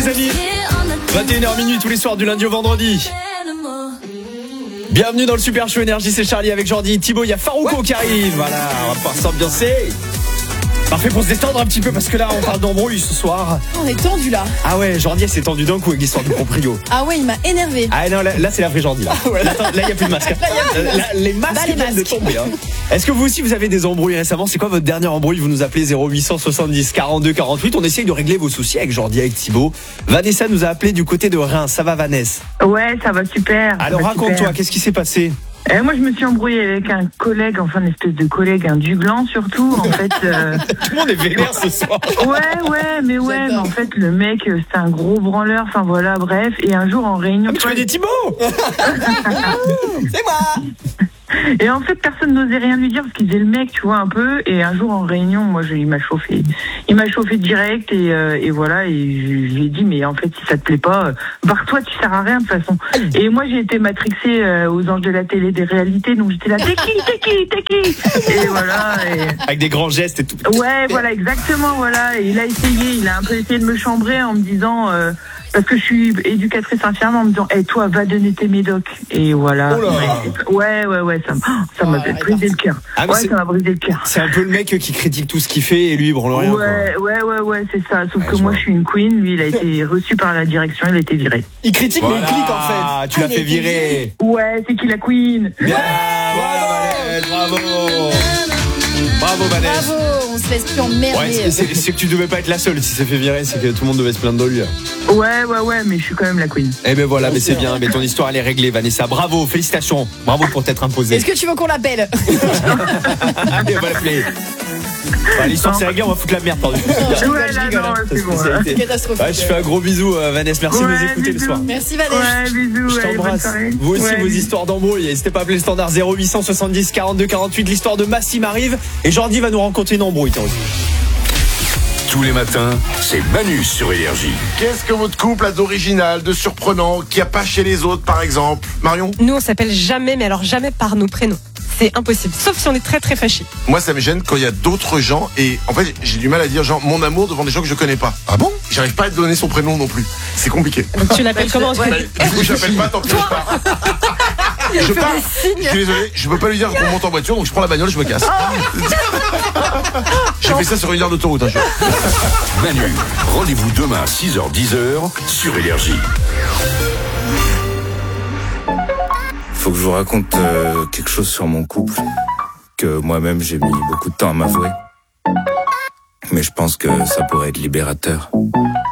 les amis. 21h tous les soirs du lundi au vendredi. Bienvenue dans le Super Show Énergie, c'est Charlie avec Jordi, Thibaut, il y a Farouko qui arrive. Voilà, on va pouvoir s'ambiancer. Parfait pour se détendre un petit peu parce que là on parle d'embrouille ce soir. On est tendu là. Ah ouais, Jordi s'est tendu d'un coup avec l'histoire du proprio. Ah ouais, il m'a énervé. Ah non, là c'est la vraie Jordi. Là, il n'y a plus de masque. Là, les masques viennent de tomber. Hein. Est-ce que vous aussi vous avez des embrouilles récemment? C'est quoi votre dernière embrouille? Vous nous appelez 0870 42 48. On essaye de régler vos soucis avec Jordi, avec Thibaut. Vanessa nous a appelé du côté de Reims. Ça va Vanessa? Ouais, ça va super. Alors raconte-toi, qu'est-ce qui s'est passé? Moi, je me suis embrouillée avec un collègue, enfin une espèce de collègue, un Duglan surtout. En fait, tout le monde est vénère ce soir. mais en fait, le mec, c'est un gros branleur. Enfin voilà, bref. Et un jour en réunion, tu connais Thibaut? C'est moi. Et en fait, personne n'osait rien lui dire parce qu'il faisait le mec, tu vois, un peu. Et un jour en réunion, il m'a chauffé. Il m'a chauffé direct et voilà. Et je lui ai dit, mais en fait, si ça te plaît pas, barre-toi, tu sers à rien de toute façon. Et moi, j'ai été matrixée aux anges de la télé des réalités. Donc j'étais là, t'es qui? Et voilà. Avec des grands gestes et tout. Ouais, voilà, exactement, voilà. Et il a un peu essayé de me chambrer en me disant... parce que je suis éducatrice infirmière en me disant toi va donner tes médocs et voilà. Ouais ça m'a brisé le cœur. Ça m'a brisé le cœur. C'est un peu le mec qui critique tout ce qu'il fait et lui il branle rien. Ouais, c'est ça, sauf que moi je suis une queen, lui il a été reçu par la direction, il a été viré. Il critique mais il clique en fait. Tu l'as fait virer. Ouais, c'est qui la queen? Bien, bravo. Bravo Vanessa. Bravo, on se laisse plus emmerder. Ouais, c'est que tu devais pas être la seule. Si c'est fait virer, c'est que tout le monde devait se plaindre de lui. Ouais, mais je suis quand même la queen. Eh ben voilà, mais c'est bien. Mais ton histoire elle est réglée, Vanessa. Bravo, félicitations. Bravo pour t'être imposée. Est-ce que tu veux qu'on l'appelle? Allez, on va l'appeler. L'histoire c'est réglé, on va foutre la merde par dessus. C'est bon. C'est catastrophique. Je fais un gros bisou, Vanessa. Merci de nous écouter le soir. Merci Vanessa. Ouais, bisous. Je t'embrasse. Vous aussi, vos histoires d'embrouille. N'hésitez pas à appeler le standard 0870 42 48. L'histoire de Massim arrive. Et Jordi va nous rencontrer une embrouille. Tous les matins, c'est Manu sur Énergie. Qu'est-ce que votre couple a d'original, de surprenant, qu'il n'y a pas chez les autres, par exemple? Marion? Nous, on s'appelle jamais, mais alors jamais par nos prénoms. C'est impossible, sauf si on est très très fâchés. Moi, ça me gêne quand il y a d'autres gens et en fait, j'ai du mal à dire genre mon amour devant des gens que je connais pas. Ah bon? J'arrive pas à te donner son prénom non plus. C'est compliqué. Donc tu l'appelles comment? Du coup, je l'appelle pas, tant pis. Je pars. Je suis désolé, je peux pas lui dire qu'on monte en voiture, donc je prends la bagnole, je me casse. J'ai fait ça sur une heure d'autoroute un jour. Manu, rendez-vous demain à 6h-10h sur Énergie. Faut que je vous raconte quelque chose sur mon couple que moi-même j'ai mis beaucoup de temps à m'avouer. Mais je pense que ça pourrait être libérateur.